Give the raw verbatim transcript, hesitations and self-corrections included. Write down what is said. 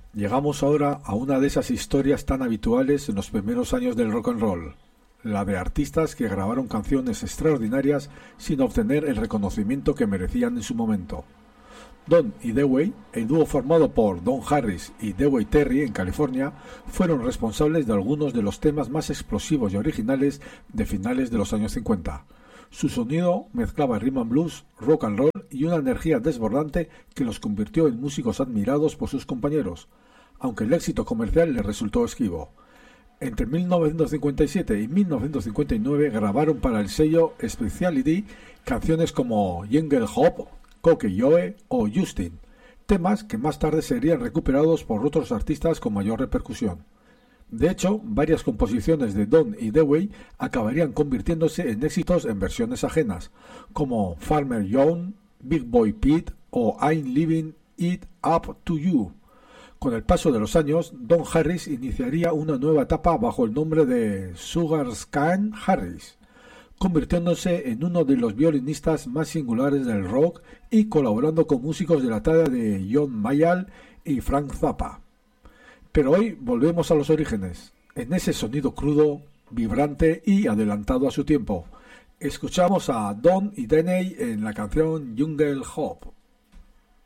Llegamos ahora a una de esas historias tan habituales en los primeros años del rock and roll, la de artistas que grabaron canciones extraordinarias sin obtener el reconocimiento que merecían en su momento. Don y Dewey, el dúo formado por Don Harris y Dewey Terry en California, fueron responsables de algunos de los temas más explosivos y originales de finales de los años cincuenta. Su sonido mezclaba rhythm and blues, rock and roll y una energía desbordante que los convirtió en músicos admirados por sus compañeros, aunque el éxito comercial les resultó esquivo. Entre mil novecientos cincuenta y siete y mil novecientos cincuenta y nueve grabaron para el sello Speciality canciones como Jungle Hop, Coke Joe o Justin, temas que más tarde serían recuperados por otros artistas con mayor repercusión. De hecho, varias composiciones de Don y Dewey acabarían convirtiéndose en éxitos en versiones ajenas, como Farmer John, Big Boy Pete o I'm Leaving It Up to You. Con el paso de los años, Don Harris iniciaría una nueva etapa bajo el nombre de Sugar Cane Harris, convirtiéndose en uno de los violinistas más singulares del rock y colaborando con músicos de la talla de John Mayall y Frank Zappa. Pero hoy volvemos a los orígenes, en ese sonido crudo, vibrante y adelantado a su tiempo. Escuchamos a Don y Deney en la canción Jungle Hop.